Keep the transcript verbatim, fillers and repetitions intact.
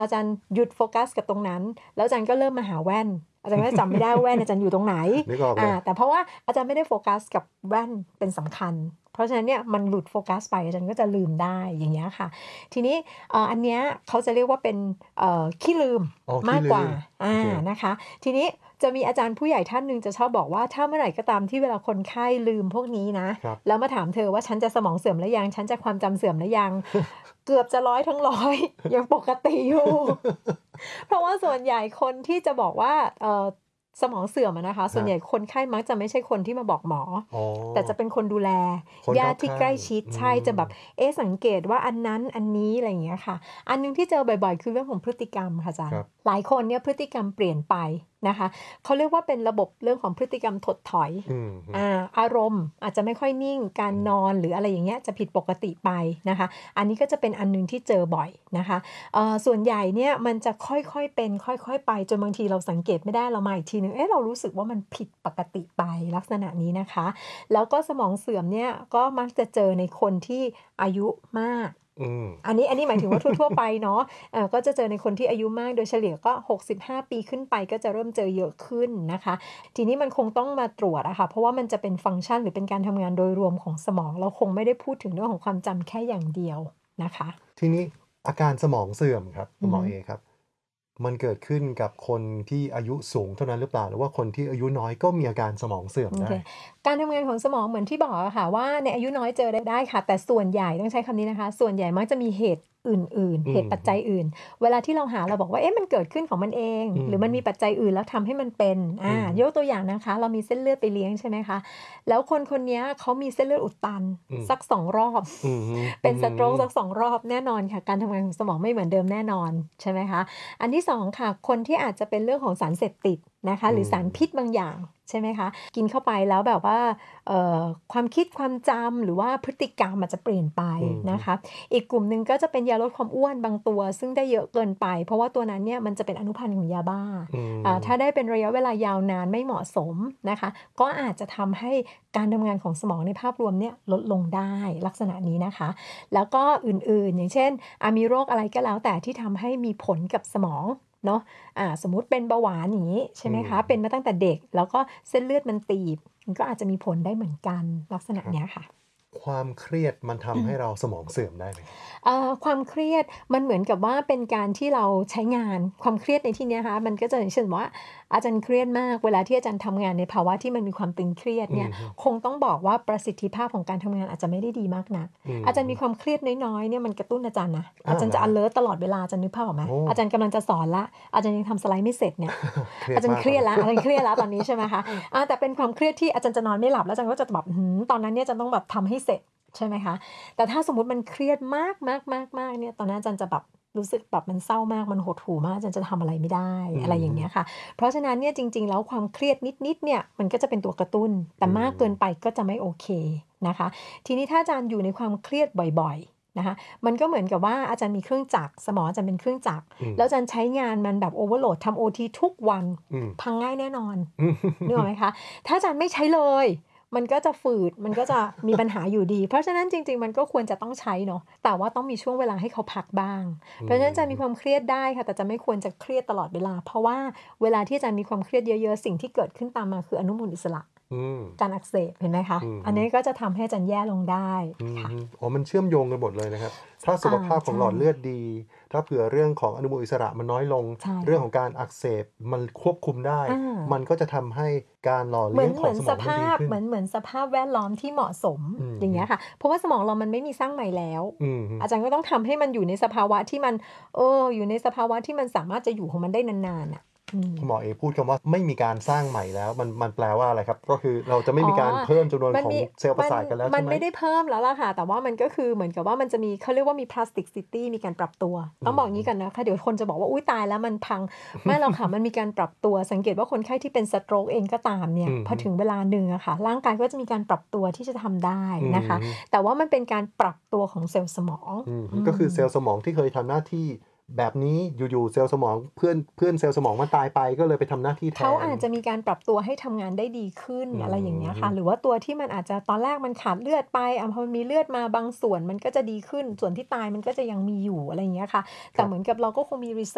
อาจารย์หยุดโฟกัสกับตรงนั้นแล้วอาจารย์ก็เริ่มมาหาแว่นอาจารย์ก็จำไม่ได้ว่าแว่นอาจารย์อยู่ตรงไหนนึกออกเลอ่าย แต่เพราะว่าอาจารย์ไม่ได้โฟกัสกับแว่นเป็นสำคัญเพราะฉะนั้นเนี่ยมันหลุดโฟกัสไปอาจารย์ก็จะลืมได้อย่างเงี้ยค่ะทีนี้เอ่ออันเนี้ยเขาจะเรียกว่าเป็นเอ่อขี้ลืมอ๋อมาขี้กลืกว่าม โออาเคนะคะทีนี้จะมีอาจารย์ผู้ใหญ่ท่านหนึ่งจะชอบบอกว่าถ้าเมื่อไหร่ก็ตามที่เวลาคนไข้ลืมพวกนี้นะครับ แล้วมาถามเธอว่าฉันจะสมองเสื่อมหรือยังฉันจะความจำเสื่อมหรือยัง เกือบจะร้อยทั้งร้อย ยังปกติอยู่ เพราะว่าส่วนใหญ่คนที่จะบอกว่าเอ่อสมองเสื่อมอะนะคะส่วนใหญ่คนไข้มักจะไม่ใช่คนที่มาบอกหมออ๋อแต่จะเป็นคนดูแลคนรญาอบติที่ข้างใกล้ชิดอืใช่จะแบบมเอ๊ะ สังเกตว่าอันนั้นอันนี้อะไรอย่างเงี้ยค่ะ อันหนึ่งที่เจอบ่อย ๆ คือเรื่องของพฤติกรรมค่ะอาจารคย์รับหลายคนเนี่ยพฤติกรรมเปลี่ยนไปนะคะ เขาเรียกว่าเป็นระบบเรื่องของพฤติกรรมถดถอยอือฮึอ่า อารมณ์อาจจะไม่ค่อยนิ่ง การอืมนอนหรืออะไรอย่างเงี้ยจะผิดปกติไปนะคะ อันนี้ก็จะเป็นอันหนึ่งที่เจอบ่อยนะคะ เอ่อ ส่วนใหญ่เนี่ยมันจะค่อย ๆ เป็น ค่อย ๆ ไปจนบางทีเราสังเกตไม่ได้ เรามาอีกทีหนึ่ง เอ๊ะ เรารู้สึกว่ามันผิดปกติไปลักษณะนี้นะคะ แล้วก็สมองเสื่อมเนี่ยก็มักจะเจอในคนที่อายุมากอืมอันนี้ อันนี้หมายถึงว่า ทั่ว ๆ ไปเนาะ เอ่อ ก็จะเจอในคนที่อายุมาก โดยเฉลี่ยก็ หกสิบห้า ปีขึ้นไปก็จะเริ่มเจอเยอะขึ้นนะคะ ทีนี้มันคงต้องมาตรวจอะค่ะ เพราะว่ามันจะเป็นฟังก์ชันหรือเป็นการทำงานโดยรวมของสมอง เราคงไม่ได้พูดถึงเรื่องของความจำแค่อย่างเดียวนะคะทีนี้อาการสมองเสื่อมครับอคุืณหมอฮอึเอครับ มันเกิดขึ้นกับคนที่อายุสูงเท่านั้นหรือเปล่า? หรือว่าคนที่อายุน้อยก็มีอาการสมองเสื่อมโอไดเค้? การทำงานของสมองเหมือนที่บอกอะค่ะว่า ในอายุน้อยเจอ ได้ ได้ค่ะ แต่ส่วนใหญ่ต้องใช้คำนี้นะคะ ส่วนใหญ่มักจะมีเหตุอื่นอืๆ เหตุปัจอฮจึัยอื่น เวลาที่เราหาเราบอกว่า เอ๊ะ มันเกิดขึ้นของมันเองอืหรือมันมีอปัจจัยอื่นแล้วทำให้มันเป็น ออืาอฮึยกตัวอย่างนะคะ เรามีเส้นเลือดไปเลี้ยง ใช่ไหมคะ แล้วคนคนเนี้ยเขามีเส้นเลือดอุดตันอืมสัก สอง รอบอือฮึเปอ็ืน้อฮ stroke ืสัอก สอง รอบแน่นอนค่ะ การทำงานของสมองไม่เหมือนเดิมแน่นอน ใช่ไหมคะ อันที่ สอง ค่ะ คนที่อาจจะเป็นเรื่องของสารเสพติดนะคะอืหรือสารพิษมบางอย่าง ใช่ไหมคะ กินเข้าไปแล้วแบบว่า เอ่อ ความคิดความจำหรือว่าพฤติกรรมอาจจะเปลี่ยนไปอือฮนึะคะ อีกกลุ่มหนึ่งก็จะเป็นยาลดความอ้วนบางตัว ซึ่งได้เยอะเกินไป เพราะว่าตัวนั้นเนี่ยมันจะเป็นอนุพันธ์ของยาบ้าอือ่า ถ้ามได้เป็นระยะเวลายาวนานไม่เหมาะสมนะคะ ก็อาจจะทำให้การทำงานของสมองในภาพรวมเนี่ยลดลงได้ลักษณะนี้นะคะ แล้วก็อื่น ๆ อย่างเช่น อ่า มีโรคอะไรก็แล้วแต่ที่ทำให้มีผลกับสมองเนาะ อ่า สมมุติเป็นเบาหวานอย่างงี้ ใช่อืไหมคะ เป็นมมาตั้งแต่เด็ก แล้วก็เส้นเลือดมันตีบ มันก็อาจจะมีผลได้เหมือนกันลักษณะครับเนี้ยค่ะความเครียดมันทำให้เราสมองเสื่อมได้ไหม? เอ่อ ความเครียดมันเหมือนกับว่าเป็นการที่เราใช้งาน ความเครียดในที่เนี้ยนะคะ มันก็จะอย่างเช่นว่า อาจารย์เครียดมาก เวลาที่อาจารย์ทำงานในภาวะที่มันมีความตึงเครียดเนี่ยอือฮึคงต้องบอกว่าประสิทธิภาพของการทำงานอาจจะไม่ได้ดีมากนักอือฮอาจารย์ึมีความเครียดน้อย ๆ เนี่ยมันกระตุ้นอาจารย์นะออาาจารย์จะเหรอครับ? อะเลิร์ต ตลอดเวลา อาจารย์นึกภาพออกไหมโอ้อาจารย์กำลังจะสอนแล้ว อาจารย์ยังทำสไลด์ไม่เสร็จเนี่ยเครีอยาจารดมย์ากเครียดแล้ว อาจารย์เครียดแล้วตอนนี้ใช่ไหมคะ อา แต่เป็นความเครียดที่อาจารย์จะนอนไม่หลับ แล้วอาจารย์ก็จะแบบ อื้อฮือ ตอนนั้นเนี่ยจะต้องแบบทำให้เสร็จ ใช่ไหมคะ แต่ถ้าสมมุติมันเครียดมาก ๆ ๆ ๆ เนี่ย ตอนนั้นอาจารย์จะแบบรู้สึกแบบมันเศร้ามาก มันหดหู่มาก อาจารย์จะทำอะไรไม่ได้อือะไรอฮอย่างเึงี้ยค่ะ เพราะฉะนั้นเนี่ยจริง ๆ แล้วความเครียดนิด ๆ เนี่ยมันก็จะเป็นตัวกระตุ้น แต่อืมากเกินมไปก็จะไม่โอเคนะคะ ทีนี้ถ้าอาจารย์อยู่ในความเครียดบ่อย ๆ นะคะ มันก็เหมือนกับว่าอาจารย์มีเครื่องจักร สมองอาจารย์เป็นเครื่องจักรอืมแล้วอาจารย์ใช้งานมันแบบ overload ทำโอทีทุกวันอืมพังง่ายแน่นอน นึกออกไหมคะ ถ้าอาจารย์ไม่ใช้เลย มันก็จะฝืด มันก็จะมีปัญหาอยู่ดี เพราะฉะนั้นจริง ๆ มันก็ควรจะต้องใช้เนาะ แต่ว่าต้องมีช่วงเวลาให้เขาพักบ้างอืเพราะฉะนั้นอาจารย์มีมความเครียดได้ค่ะ แต่จะไม่ควรจะเครียดตลอดเวลา เพราะว่าเวลาที่อาจารย์มีความเครียดเยอะ ๆ สิ่งที่เกิดขึ้นตามมาคืออนุมูลอิสระอืมการอักเสบ เห็นไหมคะอือฮอันึนี้ก็จะทำให้อาจารย์แย่ลงได้ค่อือฮะึ อ๋อ มันเชื่อมโยงกันหมดเลยนะครับ ถ้าอสุาขภาพขใชองหลอดเลือ่ดดี ถ้าเผื่อเรื่องของอนุมูลอิสระมันน้อยลงใช่คเรื่อ่งะของการอักเสบมันควบคุมได้อมัานก็จะทำให้การหล่อเเหลมีื้อนยงเขหมอือนสภงสมองมันดีาพขึ้นเหมือน เหมือนสภาพแวดล้อมที่เหมาะสมอือฮอย่างเงี้ึยค่ะ เพราะว่าสมองเรามันไม่มีสร้างใหม่แล้วอือฮึอาจารย์ก็ต้องทำให้มันอยู่ในสภาวะที่มัน เออ อยู่ในสภาวะที่มันสามารถจะอยู่ของมันได้นาน ๆ น่ะ อืมคุณหมอเอพูดคำว่า "ไม่มีการสร้างใหม่แล้ว" มัน มันแปลว่าอะไรครับ? ก็คือเราจะไม่อ๋อมีการเพิ่มจำนวนของมันมี มเซลล์ปรัะนสาทกันแล้วมใัช่นไหม? ไม่ได้เพิ่มแล้วล่ะค่ะ แต่ว่ามันก็คือเหมือนกับว่ามันจะมี เขาเรียกว่ามี plasticity มีการปรับตัวอืต้องบอกอย่างอฮงึี้ก่อนนะคะ เดี๋ยวคนจะบอกว่า อุ๊ย ตายแล้วมันพัง ไม่หรอกค่ะ มันมีการปรับตัว สังเกตว่าคนไข้ที่เป็น stroke เองก็ตามเนี่อยือฮพอึถึงเวลาหนึ่งอะค่ะ ร่างกายก็จะมีการปรับตัวที่จะทำได้อืนะคะอฮึแต่ว่ามันเป็นการปรับตัวของเซลล์สมองอือฮึอืก็คือเซลล์มสมองที่เคยทำหน้าที่แบบนี้ อยู่ ๆ เซลล์สมอง เพื่อน เพื่อนเซลล์สมองมันตายไป ก็เลยไปทำหน้าที่แทเขานอาจจะมีการปรับตัวให้ทำงานได้ดีขึ้นอือะไรอย่างเงี้ยค่ะมหรือว่าตัวที่มันอาจจะ ตอนแรกมันขาดเลือดไป อะ พอมันมีเลือดมาบางส่วนมันก็จะดีขึ้น ส่วนที่ตายมันก็จะยังมีอยู่ อะไรอย่างเงี้ยค่ะ แตคร่ัเหบมือนกับเราก็คงมี รีเซิร์ช